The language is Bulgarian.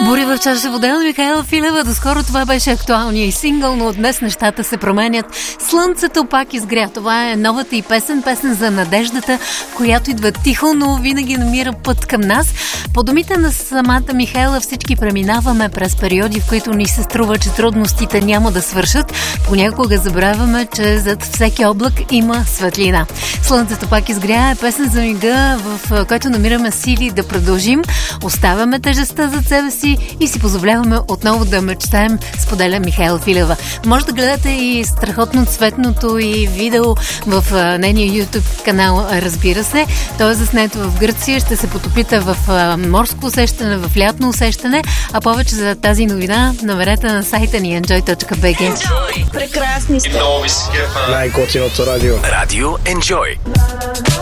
Бури в чаша вода на Михаела Филева. Доскоро това беше актуалния и сингъл, но днес нещата се променят. Слънцето пак изгря. Това е новата и песен за надеждата, която идва тихо, но винаги намира път към нас. По думите на самата Михаела, всички преминаваме през периоди, в които ни се струва, че трудностите няма да свършат. Понякога забравяме, че зад всеки облак има светлина. Слънцето пак изгря е песен за мига, в който намираме сили да продължим. Оставяме тежестта зад себе си и си позволяваме отново да мечтаем, споделя Михаела Филева. Може да гледате и страхотно цветното и видео в нейния YouTube канал, разбира се. Той е заснето в Гърция, ще се потопите в морско усещане, в лятно усещане, а повече за тази новина намерете на сайта ни enjoy.bg. Прекрасни сте! Най-готиното радио. Радио Enjoy.